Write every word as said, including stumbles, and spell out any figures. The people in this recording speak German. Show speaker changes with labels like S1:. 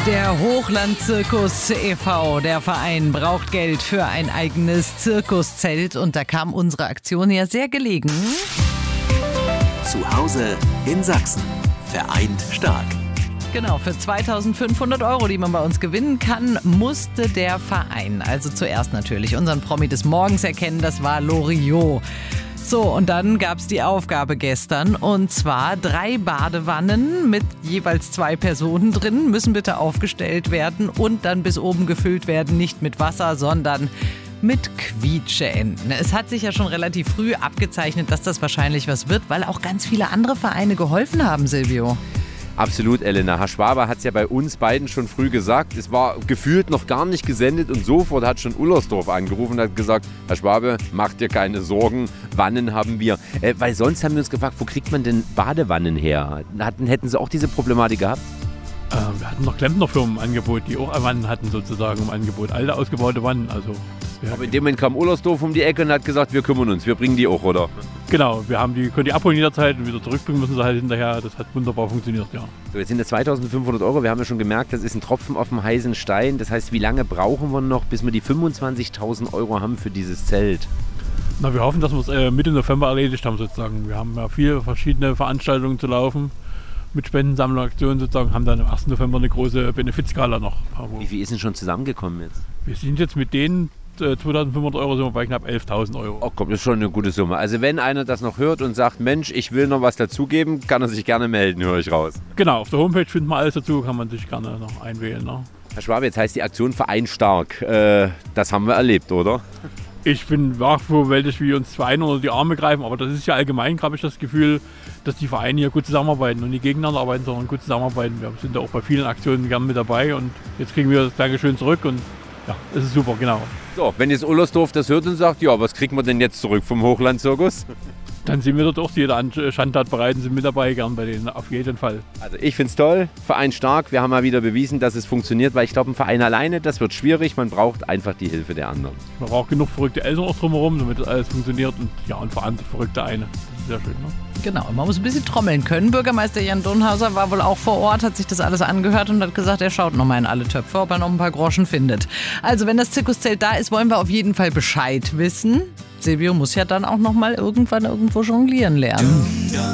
S1: Der Hochland-Zirkus e V, der Verein, braucht Geld für ein eigenes Zirkuszelt und da kam unsere Aktion ja sehr gelegen.
S2: Zu Hause in Sachsen. Vereint stark.
S1: Genau, für zweitausendfünfhundert Euro, die man bei uns gewinnen kann, musste der Verein, also zuerst natürlich unseren Promi des Morgens erkennen, das war Loriot. So, und dann gab es die Aufgabe gestern, und zwar drei Badewannen mit jeweils zwei Personen drin, müssen bitte aufgestellt werden und dann bis oben gefüllt werden, nicht mit Wasser, sondern mit Quietscheenten. Es hat sich ja schon relativ früh abgezeichnet, dass das wahrscheinlich was wird, weil auch ganz viele andere Vereine geholfen haben, Silvio.
S3: Absolut, Elena. Herr Schwabe hat es ja bei uns beiden schon früh gesagt. Es war gefühlt noch gar nicht gesendet und sofort hat schon Ullersdorf angerufen und hat gesagt, Herr Schwabe, macht dir keine Sorgen, Wannen haben wir. Äh, weil sonst haben wir uns gefragt, wo kriegt man denn Badewannen her? Hatten, hätten Sie auch diese Problematik gehabt?
S4: Äh, wir hatten noch Klempnerfirmen im Angebot, die auch Wannen hatten sozusagen im Angebot. Alte ausgebaute Wannen. Also,
S3: aber in dem Moment kam Ullersdorf um die Ecke und hat gesagt, wir kümmern uns, wir bringen die auch, oder?
S4: Genau, wir haben die, können die abholen jederzeit und wieder zurückbringen müssen sie halt hinterher. Das hat wunderbar funktioniert, ja.
S3: So, jetzt sind es zweitausendfünfhundert Euro. Wir haben ja schon gemerkt, das ist ein Tropfen auf dem heißen Stein. Das heißt, wie lange brauchen wir noch, bis wir die fünfundzwanzigtausend Euro haben für dieses Zelt?
S4: Na, wir hoffen, dass wir es äh, Mitte November erledigt haben sozusagen. Wir haben ja viele verschiedene Veranstaltungen zu laufen mit Spendensammlungsaktionen sozusagen, haben dann am ersten November eine große Benefizskala noch.
S3: Wie viel ist denn schon zusammengekommen jetzt?
S4: Wir sind jetzt mit denen zweitausendfünfhundert Euro, sind wir bei knapp elftausend Euro.
S3: Oh komm, das ist schon eine gute Summe. Also wenn einer das noch hört und sagt, Mensch, ich will noch was dazugeben, kann er sich gerne melden, höre ich raus.
S4: Genau, auf der Homepage findet man alles dazu, kann man sich gerne noch einwählen. Ne?
S3: Herr Schwabe, jetzt heißt die Aktion Verein stark. Äh, das haben wir erlebt, oder?
S4: Ich bin überwältigt, wie uns Vereine unter die Arme greifen, aber das ist ja allgemein, habe ich das Gefühl, dass die Vereine hier gut zusammenarbeiten und nicht gegeneinander arbeiten, sondern gut zusammenarbeiten. Wir sind da auch bei vielen Aktionen gerne mit dabei und jetzt kriegen wir das Dankeschön zurück und ja, das ist super, genau.
S3: So, wenn jetzt Ullersdorf das hört und sagt, ja, was kriegen wir denn jetzt zurück vom Hochland-Zirkus?
S4: Dann sind wir dort auch jeder Schandtat bereit und sind mit dabei, gern bei denen, auf jeden Fall.
S3: Also ich finde es toll, Verein stark, wir haben mal wieder bewiesen, dass es funktioniert, weil ich glaube, ein Verein alleine, das wird schwierig, man braucht einfach die Hilfe der anderen.
S4: Man braucht genug verrückte Eltern auch drumherum, damit das alles funktioniert und ja, und vor allem verrückte eine. Das ist sehr schön, ne?
S1: Genau, man muss ein bisschen trommeln können. Bürgermeister Jan Donhauser war wohl auch vor Ort, hat sich das alles angehört und hat gesagt, er schaut nochmal in alle Töpfe, ob er noch ein paar Groschen findet. Also wenn das Zirkuszelt da ist, wollen wir auf jeden Fall Bescheid wissen. Silvio muss ja dann auch nochmal irgendwann irgendwo jonglieren lernen.